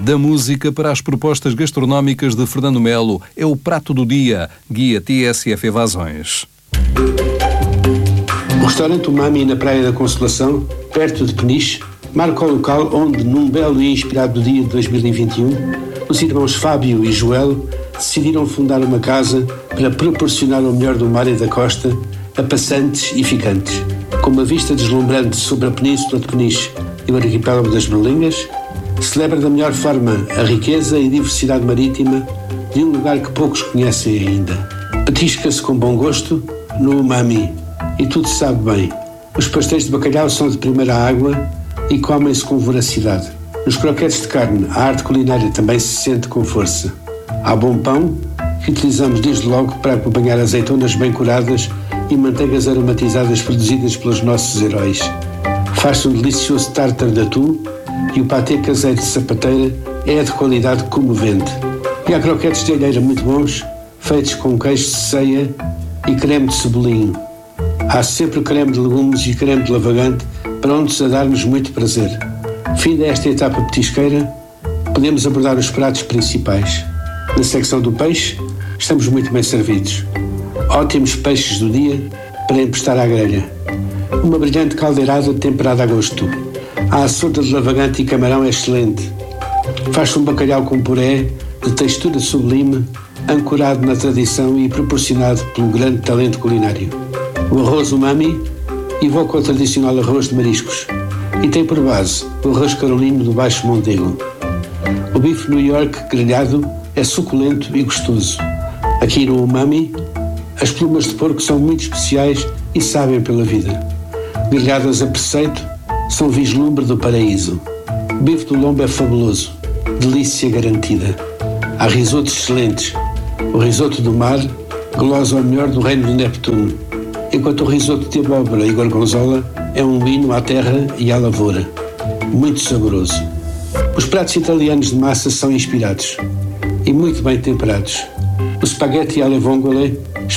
Da música para as propostas gastronómicas de Fernando Melo, é o Prato do Dia, guia TSF Evasões. O restaurante Umami na Praia da Consolação, perto de Peniche, marca o local onde, num belo e inspirado dia de 2021, os irmãos Fábio e Joel decidiram fundar uma casa para proporcionar o melhor do mar e da costa a passantes e ficantes. Com uma vista deslumbrante sobre a península de Peniche e o arquipélago das Berlengas, celebra da melhor forma a riqueza e diversidade marítima de um lugar que poucos conhecem ainda. Petisca-se com bom gosto no Umami e tudo se sabe bem. Os pastéis de bacalhau são de primeira água e comem-se com voracidade. Nos croquetes de carne, a arte culinária também se sente com força. Há bom pão, que utilizamos desde logo para acompanhar azeitonas bem curadas e manteigas aromatizadas produzidas pelos nossos heróis. Faz-se um delicioso tártaro de atum e o patê caseiro de sapateira é de qualidade comovente. E há croquetes de alheira muito bons, feitos com queijo de ceia e creme de cebolinho. Há sempre creme de legumes e creme de lavagante prontos a dar-nos muito prazer. Fim desta etapa petisqueira, podemos abordar os pratos principais. Na secção do peixe, estamos muito bem servidos. Ótimos peixes do dia para emprestar à grelha. Uma brilhante caldeirada temperada a gosto. A açuda de lavagante e camarão é excelente. Faz-se um bacalhau com puré de textura sublime, ancorado na tradição e proporcionado pelo grande talento culinário. O arroz Umami evoca o tradicional arroz de mariscos e tem por base o arroz carolino do Baixo Mondego. O bife New York grelhado é suculento e gostoso. Aqui no Umami, as plumas de porco são muito especiais e sabem pela vida. Grelhadas a preceito, são vislumbre do paraíso. O bife do lombo é fabuloso, delícia garantida. Há risotos excelentes. O risoto do mar glosa ao melhor do reino de Neptuno, enquanto o risoto de abóbora e gorgonzola é um hino à terra e à lavoura. Muito saboroso. Os pratos italianos de massa são inspirados e muito bem temperados. O spaghetti alle vongole